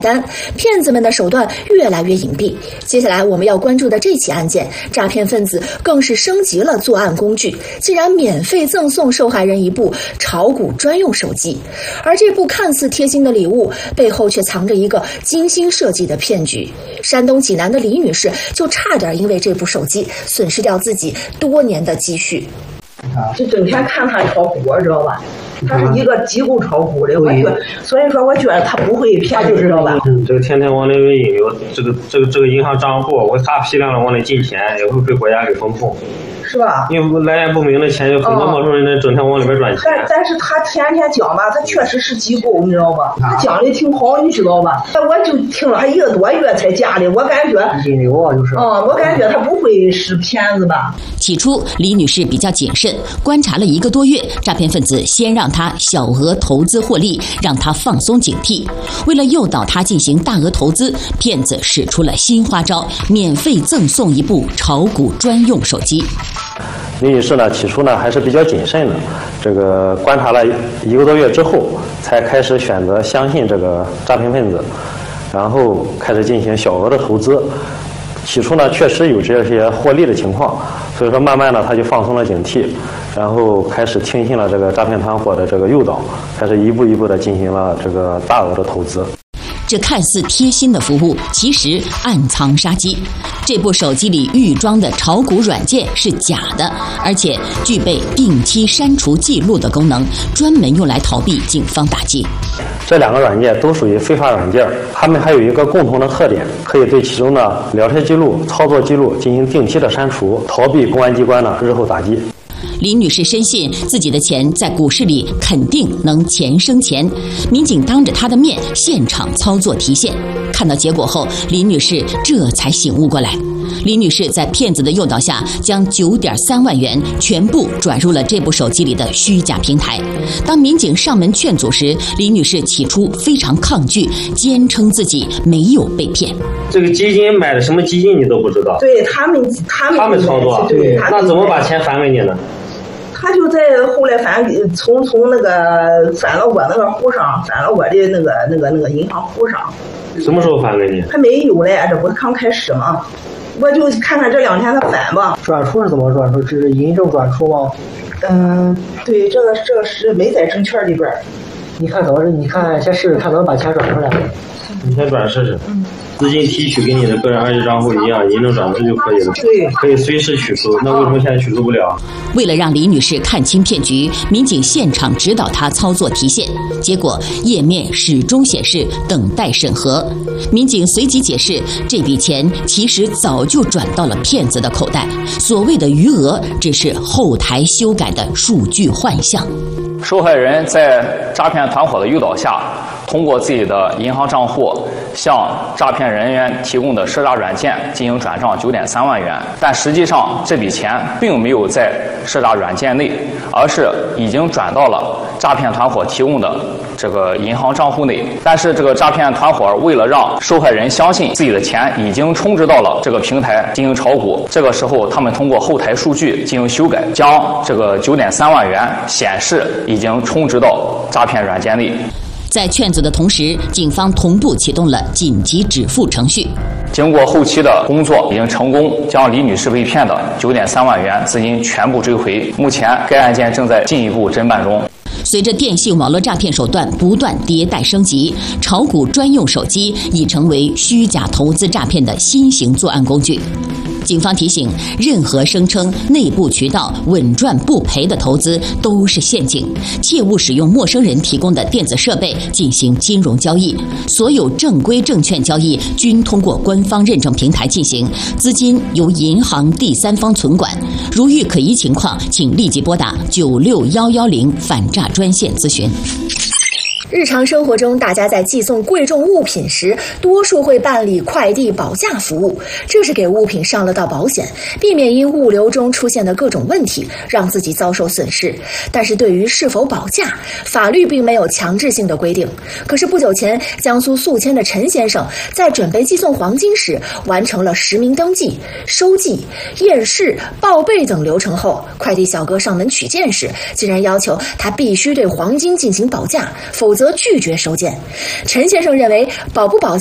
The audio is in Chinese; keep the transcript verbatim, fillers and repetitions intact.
单，骗子们的手段越来越隐蔽。接下来我们要关注的这起案件，诈骗分子更是升级了作案工具，竟然免费赠送受害人一部炒股专用手机。而这部看似贴心的礼物，背后却藏着一个精心设计的骗局。山东济南的李女士就差点因为这部手机损失掉自己多年的积蓄。 就整天看他炒股，知道吧？他是一个机构炒股的，我觉得，所以说我觉得他不会骗，就知道吧？ 嗯，这个天天往里面引流，这个这个这个银行账户，我大批量的往里进钱，也会被国家给封控。 是吧？ 因为来源不明的钱，有很多陌生人整天往里边转钱。 但但是他天天讲吧，他确实是机构，你知道吧？他讲的挺好，你知道吧？我就听了他一个多月才加的，我感觉引流啊，就是。 嗯，我感觉他不会是骗子吧？ 起初，李女士比较谨慎，观察了一个多月，诈骗分子先让她小额投资获利，让她放松警惕。为了诱导她进行大额投资，骗子使出了新花招，免费赠送一部炒股专用手机。 李女士呢，起初呢还是比较谨慎的，这个观察了一个多月之后，才开始选择相信这个诈骗分子，然后开始进行小额的投资。起初呢，确实有这些获利的情况，所以说慢慢的他就放松了警惕，然后开始听信了这个诈骗团伙的这个诱导，开始一步一步的进行了这个大额的投资。 这看似贴心的服务，其实暗藏杀机。这部手机里预装的炒股软件是假的，而且具备定期删除记录的功能，专门用来逃避警方打击。 这两个软件都属于非法软件，它们还有一个共同的特点，可以对其中的聊天记录、操作记录进行定期的删除，逃避公安机关的日后打击。 李女士深信自己的钱在股市里肯定能钱生钱，民警当着她的面现场操作提现。看到结果后，李女士这才醒悟过来。李女士在骗子的诱导下，将九点三万元全部转入了这部手机里的虚假平台。当民警上门劝阻时，李女士起初非常抗拒，坚称自己没有被骗。 这个基金买的什么基金你都不知道？ 对他们，他们他们操作， 对， 那怎么把钱返给你呢？ 他就在后来返从从那个返到我那个户上，返到我的那个那个那个银行户上。 什么时候返给你？ 还没有嘞，这不是刚开始吗？我就看看这两天他返吧。 转出是怎么转出？这是银证转出吗？ 嗯，对，这个这个是没在证券里边。 你看怎么是？你看先试试看怎么把钱转出来。 你先转试试。嗯。资金提取跟你的个人二级账户一样，银证转出就可以了。 对， 可以随时取出。那为什么现在取出不了？ 为了让李女士看清骗局，民警现场指导她操作提现，结果页面始终显示等待审核。民警随即解释，这笔钱其实早就转到了骗子的口袋，所谓的余额只是后台修改的数据换项。 受害人在诈骗团伙的诱导下，通过自己的银行账户向诈骗人员提供的涉诈软件进行转账九点三万元，但实际上这笔钱并没有在涉诈软件内，而是已经转到了诈骗团伙提供的这个银行账户内。但是这个诈骗团伙为了让受害人相信自己的钱已经充值到了这个平台进行炒股，这个时候他们通过后台数据进行修改，将这个九点三万元显示已经充值到诈骗软件内。 在劝阻的同时，警方同步启动了紧急止付程序。 经过后期的工作，已经成功将李女士被骗的九点三万元资金全部追回。目前该案件正在进一步侦办中。 随着电信网络诈骗手段不断迭代升级，炒股专用手机已成为虚假投资诈骗的新型作案工具。警方提醒，任何声称内部渠道稳赚不赔的投资都是陷阱，切勿使用陌生人提供的电子设备进行金融交易。所有正规证券交易均通过官方认证平台进行，资金由银行第三方存管。如遇可疑情况，请立即拨打九六幺幺零反诈专线咨询。 日常生活中，大家在寄送贵重物品时，多数会办理快递保价服务，这是给物品上了道保险，避免因物流中出现的各种问题让自己遭受损失。但是对于是否保价，法律并没有强制性的规定。可是不久前，江苏宿迁的陈先生在准备寄送黄金时，完成了实名登记、收寄、验视、报备等流程后，快递小哥上门取件时，竟然要求他必须对黄金进行保价，否则则拒绝收件。陈先生认为，保不保